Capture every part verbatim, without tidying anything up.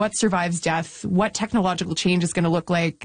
what survives death, what technological change is going to look like.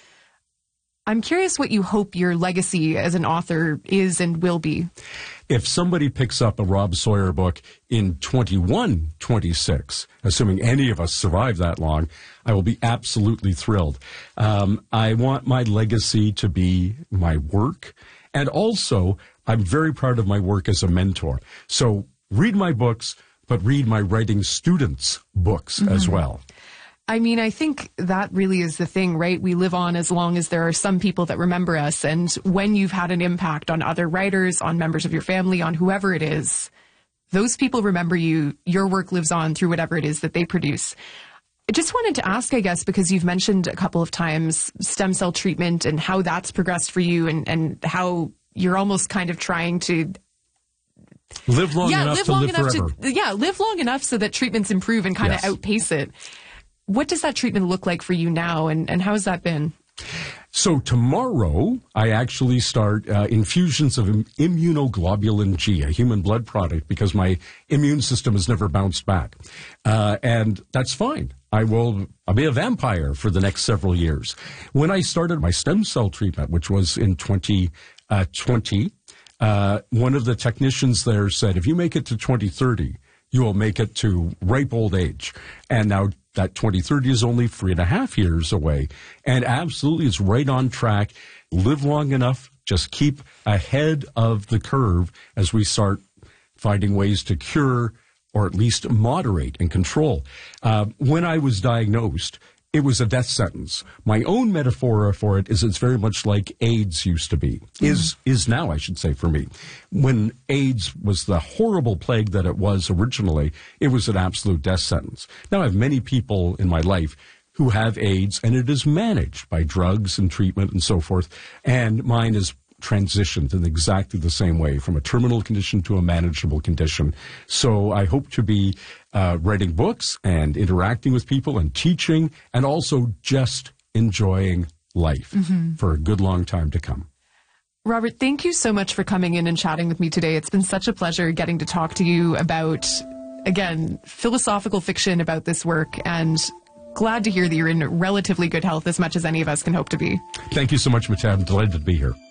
I'm curious what you hope your legacy as an author is and will be. If somebody picks up a Rob Sawyer book in twenty-one twenty-six, assuming any of us survive that long, I will be absolutely thrilled. Um, I want my legacy to be my work. And also, I'm very proud of my work as a mentor. So read my books, but read my writing students' books mm-hmm. as well. I mean, I think that really is the thing, right? We live on as long as there are some people that remember us. And when you've had an impact on other writers, on members of your family, on whoever it is, those people remember you. Your work lives on through whatever it is that they produce. I just wanted to ask, I guess, because you've mentioned a couple of times stem cell treatment and how that's progressed for you, and, and how you're almost kind of trying to live long yeah, enough live to long live enough forever. To, yeah, live long enough so that treatments improve and kind Yes. of outpace it. What does that treatment look like for you now, and, and how has that been? So tomorrow, I actually start uh, infusions of im- immunoglobulin G, a human blood product, because my immune system has never bounced back. Uh, and that's fine. I will I'll be a vampire for the next several years. When I started my stem cell treatment, which was in twenty twenty, uh, one of the technicians there said, if you make it to twenty thirty, you will make it to ripe old age. And now that twenty thirty is only three and a half years away. And absolutely, it's right on track. Live long enough. Just keep ahead of the curve as we start finding ways to cure or at least moderate and control. Uh, when I was diagnosed, it was a death sentence. My own metaphor for it is it's very much like AIDS used to be, mm. is is now, I should say, for me. When AIDS was the horrible plague that it was originally, it was an absolute death sentence. Now I have many people in my life who have AIDS, and it is managed by drugs and treatment and so forth, and mine is transitioned in exactly the same way, from a terminal condition to a manageable condition. So I hope to be uh, writing books and interacting with people and teaching, and also just enjoying life mm-hmm. for a good long time to come. Robert, thank you so much for coming in and chatting with me today. It's been such a pleasure getting to talk to you about, again, philosophical fiction about this work, and glad to hear that you're in relatively good health, as much as any of us can hope to be. Thank you so much, Mate. I'm delighted to be here.